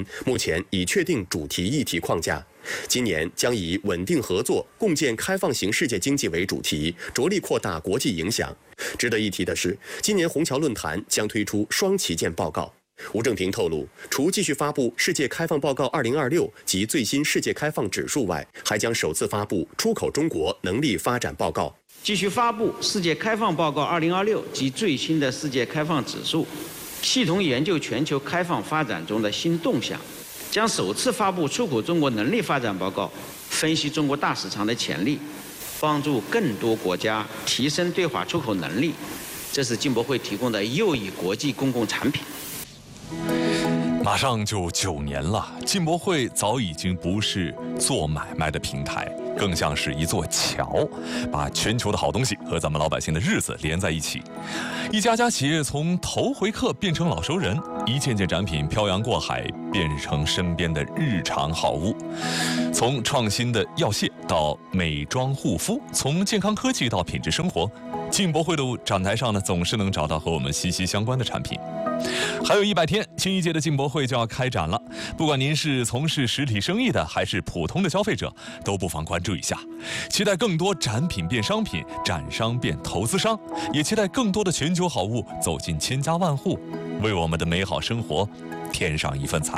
目前已确定主题议题框架。今年将以稳定合作、共建开放型世界经济为主题，着力扩大国际影响。值得一提的是，今年虹桥论坛将推出双旗舰报告。吴正廷透露，除继续发布《世界开放报告2026》及最新世界开放指数外，还将首次发布《出口中国能力发展报告》。 继续发布《世界开放报告2026》及最新的世界开放指数，系统研究全球开放发展中的新动向。将首次发布《出口中国能力发展报告》，分析中国大市场的潜力，帮助更多国家提升对华出口能力。这是进博会提供的又一国际公共产品。 马上就9年了，进博会早已经不是做买卖的平台，更像是一座桥，把全球的好东西和咱们老百姓的日子连在一起。一家家企业从头回客变成老熟人，一件件展品漂洋过海，变成身边的日常好物。从创新的药械到美妆护肤，从健康科技到品质生活，进博会的展台上呢，总是能找到和我们息息相关的产品。还有100天，新一届的进博会就要开展了。不管您是从事实体生意的，还是普通的消费者，都不妨关注一下。期待更多展品变商品，展商变投资商，也期待更多的全球好物走进千家万户，为我们的美好生活添上一份彩。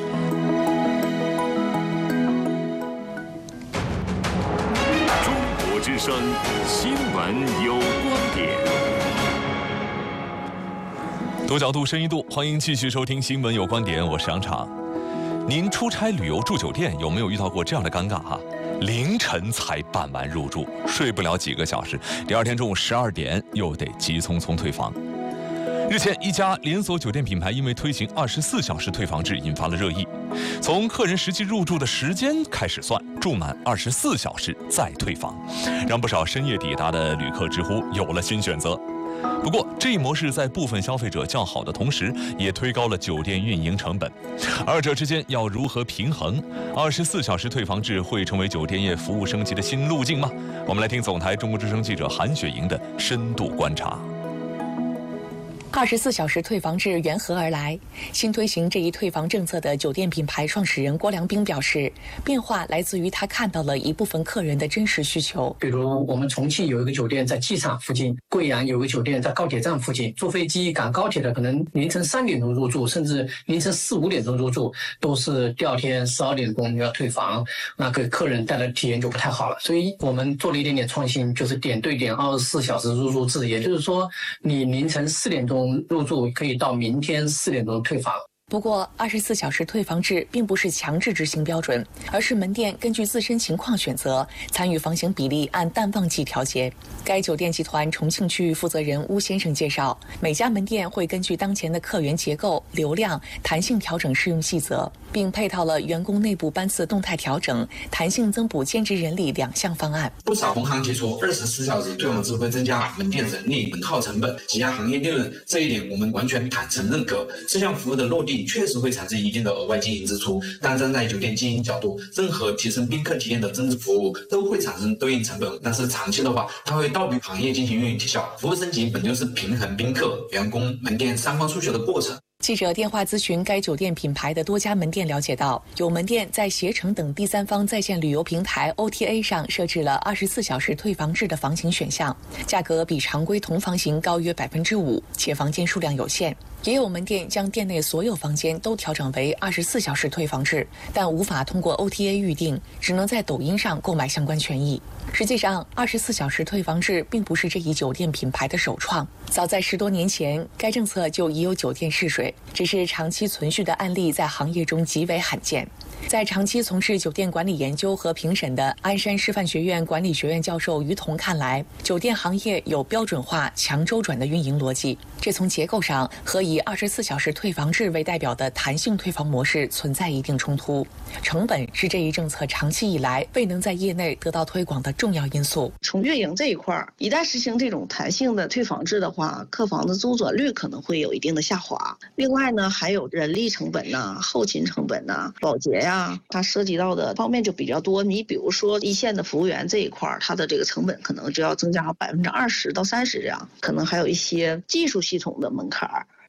中国之声，新闻有观点。 多角度、深一度，欢迎继续收听《新闻有观点》，我是杨昶。您出差旅游住酒店有没有遇到过这样的尴尬哈？凌晨才办完入住，睡不了几个小时，第二天中午12点又得急匆匆退房。日前，一家连锁酒店品牌因为推行24小时退房制引发了热议，从客人实际入住的时间开始算，住满24小时再退房，让不少深夜抵达的旅客直呼有了新选择。不过，这一模式在部分消费者叫好的同时，也推高了酒店运营成本。二者之间要如何平衡？24小时退房制会成为酒店业服务升级的新路径吗？我们来听总台中国之声记者韩雪莹的深度观察。 24小时退房制缘何而来？新推行这一退房政策的酒店品牌创始人郭良斌表示，变化来自于他看到了一部分客人的真实需求。 比如我们重庆有一个酒店在机场附近，贵阳有个酒店在高铁站附近，坐飞机赶高铁的可能凌晨3点钟入住，甚至凌晨4、5点钟入住，都是第二天12点钟要退房，那给客人带来的体验就不太好了。所以我们做了一点点创新，就是点对点24小时入住制，也就是说你凌晨4点钟入住可以到明天4点钟退房。 不过，24小时退房制并不是强制执行标准，而是门店根据自身情况选择，参与房型比例按淡旺季调节。该酒店集团重庆区域负责人邬先生介绍，每家门店会根据当前的客源结构、流量，弹性调整适用细则，并配套了员工内部班次动态调整、弹性增补兼职人力2项方案。 不少同行提出，24小时退房制会增加门店人力本套成本，挤压行业利润，这一点我们完全坦诚认可。这项服务的落地确实会产生一定的额外经营支出，但站在酒店经营角度，任何提升宾客体验的增值服务都会产生对应成本，但是长期的话，它会倒逼行业进行运营提效。服务升级本就是平衡宾客、员工、门店3方诉求的过程。 记者电话咨询该酒店品牌的多家门店，了解到，有门店在携程等第三方在线旅游平台 OTA 上设置了24小时退房制的房型选项，价格比常规同房型高约5%，且房间数量有限。也有门店将店内所有房间都调整为24小时退房制，但无法通过 OTA 预订，只能在抖音上购买相关权益。实际上，24小时退房制并不是这一酒店品牌的首创，早在10多年前，该政策就已有酒店试水，只是长期存续的案例在行业中极为罕见。在长期从事酒店管理研究和评审的鞍山师范学院管理学院教授于彤看来，酒店行业有标准化、强周转的运营逻辑，这从结构上和以24小时退房制为代表的弹性退房模式存在一定冲突。成本是这一政策长期以来未能在业内得到推广的重要因素。 从运营这一块，一旦实行这种弹性的退房制的话，客房的周转率可能会有一定的下滑。另外呢，还有人力成本呐、后勤成本呐、保洁呀，它涉及到的方面就比较多。你比如说一线的服务员这一块，它的这个成本可能就要增加20%到30%这样，可能还有一些技术系统的门槛。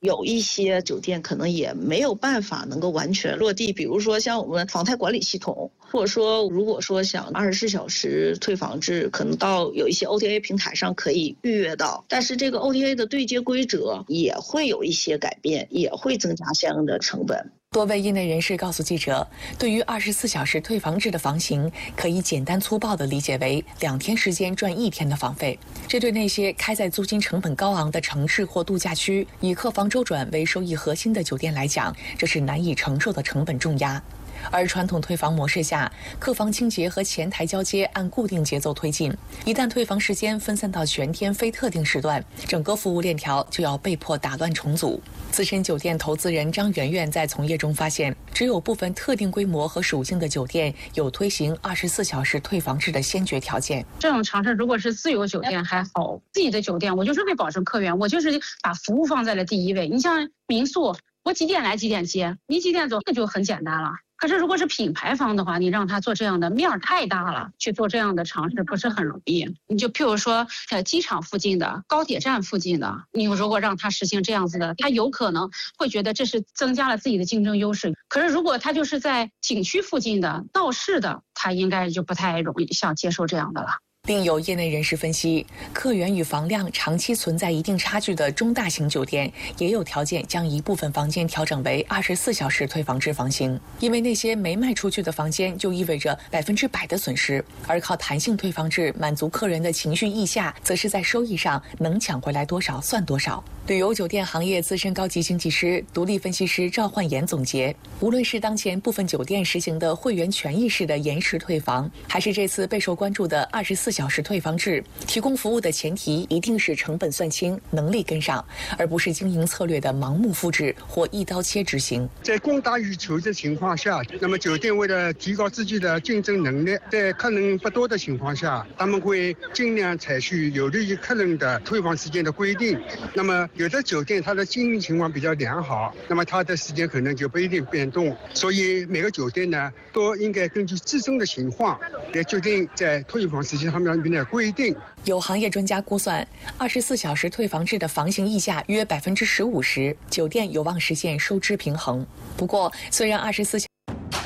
有一些酒店可能也没有办法能够完全落地，比如说像我们房贷管理系统，或者说如果说想24小时退房制，可能到有一些 OTA 平台上可以预约到，但是这个 OTA 的对接规则也会有一些改变，也会增加相应的成本。 多位业内人士告诉记者，对于24小时退房制的房型，可以简单粗暴地理解为2天时间赚1天的房费。这对那些开在租金成本高昂的城市或度假区，以客房周转为收益核心的酒店来讲，这是难以承受的成本重压。而传统退房模式下，客房清洁和前台交接按固定节奏推进，一旦退房时间分散到全天非特定时段，整个服务链条就要被迫打乱重组。资深酒店投资人张媛媛在从业中发现，只有部分特定规模和属性的酒店有推行24小时退房制的先决条件。 这种尝试如果是自由酒店还好，自己的酒店我就是为保证客源，我就是把服务放在了第一位。你像民宿，我几点来几点接，你几点走，那就很简单了。可是如果是品牌方的话，你让他做这样的面儿太大了，去做这样的尝试不是很容易。你就譬如说机场附近的、高铁站附近的，你如果让他实行这样子的，他有可能会觉得这是增加了自己的竞争优势。可是如果他就是在景区附近的、闹市的，他应该就不太容易想接受这样的了。 另有业内人士分析，客源与房量长期存在一定差距的中大型酒店，也有条件将一部分房间调整为24小时退房制房型。因为那些没卖出去的房间，就意味着100%的损失，而靠弹性退房制满足客人的情绪溢价，则是在收益上能抢回来多少算多少。旅游酒店行业资深高级经济师、独立分析师赵焕岩总结，无论是当前部分酒店实行的会员权益式的延时退房，还是这次备受关注的24小时退房制，提供服务的前提一定是成本算清、能力跟上，而不是经营策略的盲目复制或一刀切执行。 在供大于求的情况下，那么酒店为了提高自己的竞争能力，在客人不多的情况下，他们会尽量采取有利于客人的退房时间的规定。那么有的酒店它的经营情况比较良好，那么它的时间可能就不一定变动。所以每个酒店呢，都应该根据自身的情况来决定在退房时间上面的规定。 有行业专家估算，24小时退房制的房型溢价约15%时，酒店有望实现收支平衡。不过，虽然24小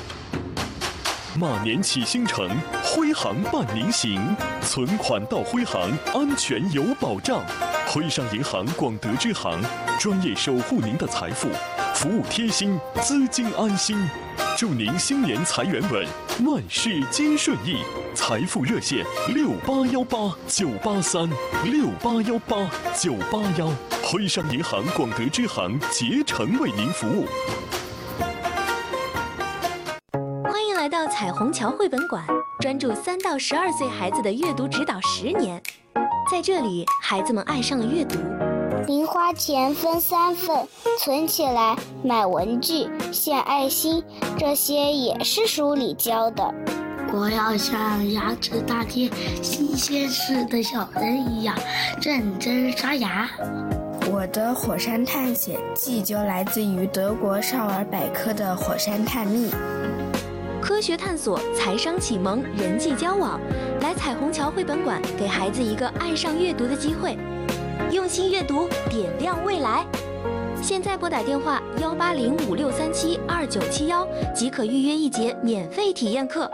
马年启星城，徽行伴您行，存款到徽行，安全有保障。徽商银行广德支行，专业守护您的财富，服务贴心，资金安心。祝您新年财源稳，万事皆顺意。财富热线6818-983，6818-981。徽商银行广德支行竭诚为您服务。 欢迎来到彩虹桥绘本馆，专注3到12岁孩子的阅读指导10年。在这里，孩子们爱上了阅读。 零花钱分3份，存起来买文具、献爱心，这些也是书里教的。 我要像牙齿大贴新鲜事的小人一样认真刷牙。 我的火山探险记就来自于德国少儿百科的火山探秘。 科学探索、财商启蒙、人际交往，来彩虹桥绘本馆，给孩子一个爱上阅读的机会。用心阅读，点亮未来。现在拨打电话18056372971，即可预约1节免费体验课。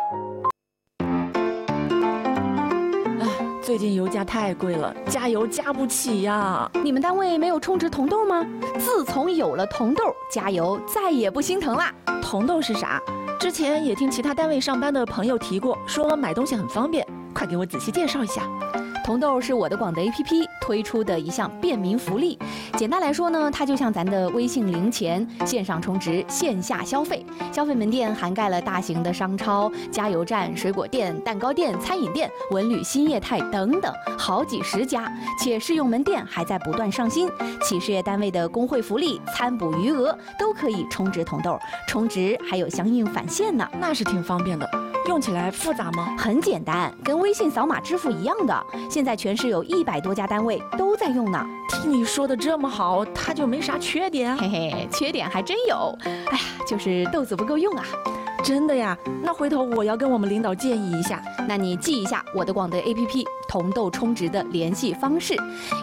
最近油价太贵了，加油加不起呀！ 你们单位没有充值铜豆吗？自从有了铜豆，加油再也不心疼啦。 铜豆是啥？之前也听其他单位上班的朋友提过，说买东西很方便，快给我仔细介绍一下。 铜豆是我的广德 APP 推出的一项便民福利。简单来说呢，它就像咱的微信零钱，线上充值，线下消费。消费门店涵盖了大型的商超、加油站、水果店、蛋糕店、餐饮店、文旅新业态等等，好几10家。且试用门店还在不断上新，企事业单位的工会福利、餐补余额都可以充值铜豆，充值还有相应返现呢。 那是挺方便的。用起来复杂吗？ 很简单，跟微信扫码支付一样的。现在全市有100多家单位都在用呢。 听你说的这么好，它就没啥缺点？ 嘿嘿，缺点还真有。哎呀，就是豆子不够用啊。 真的呀？那回头我要跟我们领导建议一下。 那你记一下我的广德 APP， 红豆充值的联系方式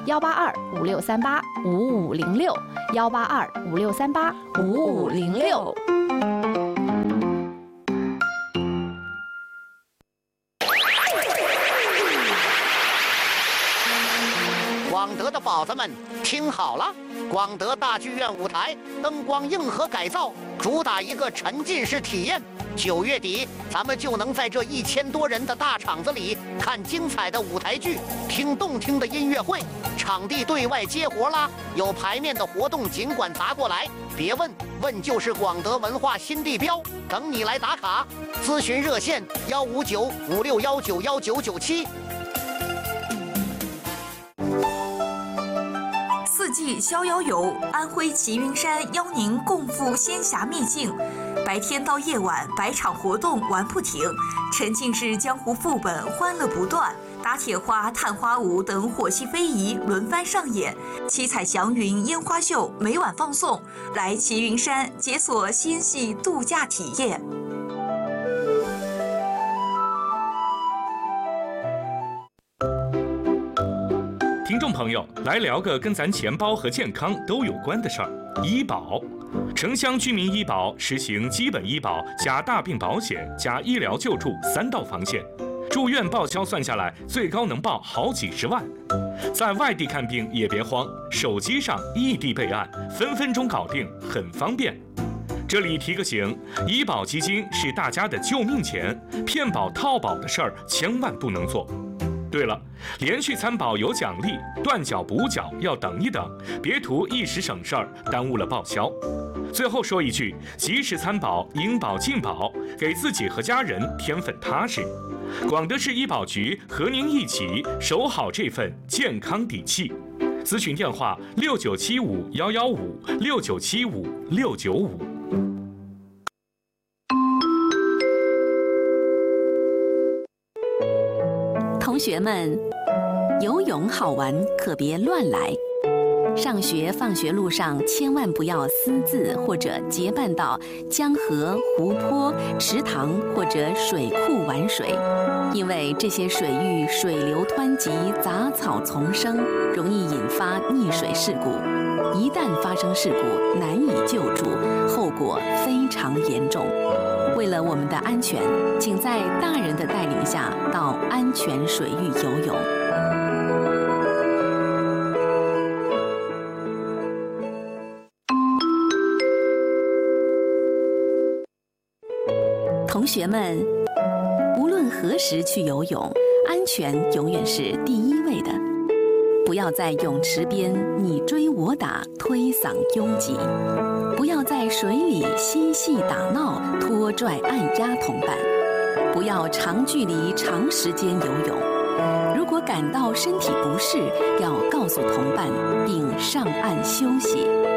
：18256385506，18256385506。 广德的宝子们，听好了！广德大剧院舞台灯光硬核改造，主打一个沉浸式体验。9月底，咱们就能在这1000多人的大场子里看精彩的舞台剧，听动听的音乐会。场地对外接活啦，有排面的活动尽管砸过来，别问，问就是广德文化新地标，等你来打卡。咨询热线15956191997。 四季逍遥游，安徽齐云山邀您共赴仙侠秘境。白天到夜晚，百场活动玩不停，沉浸式江湖副本欢乐不断，打铁花、探花舞等火系非遗轮番上演，七彩祥云烟花秀每晚放送。来齐云山解锁仙系度假体验。 听众朋友，来聊个跟咱钱包和健康都有关的事儿——医保。城乡居民医保实行基本医保加大病保险加医疗救助3道防线，住院报销算下来最高能报好几十万。在外地看病也别慌，手机上异地备案，分分钟搞定，很方便。这里提个醒，医保基金是大家的救命钱，骗保套保的事儿千万不能做。对了，连续参保有奖励，断缴补缴要等一等，别图一时省事儿，耽误了报销。最后说一句，及时参保，应保尽保，给自己和家人添份踏实。广德市医保局和您一起守好这份健康底气。咨询电话69751156975695。 同学们，游泳好玩，可别乱来。上学放学路上千万不要私自或者结伴到江河、湖泊、池塘或者水库玩水，因为这些水域水流湍急，杂草丛生，容易引发溺水事故。一旦发生事故，难以救助，后果非常严重。为了我们的安全，请在大人的带领下到安全水域游泳。同学们，无论何时去游泳，安全永远是第一位的。不要在泳池边你追我打，推搡拥挤；不要在水里嬉戏打闹，拖拽按压同伴；不要长距离长时间游泳。如果感到身体不适，要告诉同伴并上岸休息。